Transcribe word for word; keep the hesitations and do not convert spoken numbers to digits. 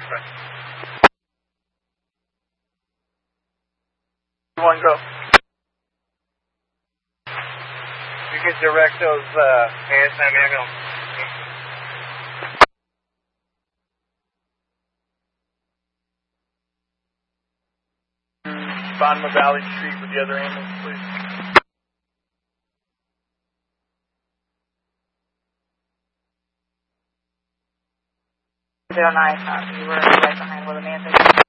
One go. You can direct those uh, A S M ambulance. Bottom of Valley Street with the other ambulance, please. zero nine, uh, you were right behind where the man is.